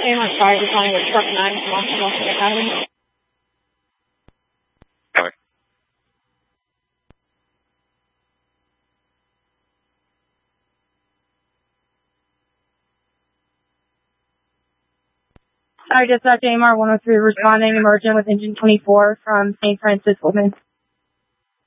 AMR 5 responding with truck 9 from Austin Academy. Copy. Sorry, dispatch AMR 103 responding, emergent with engine 24 from St. Francis Woodman.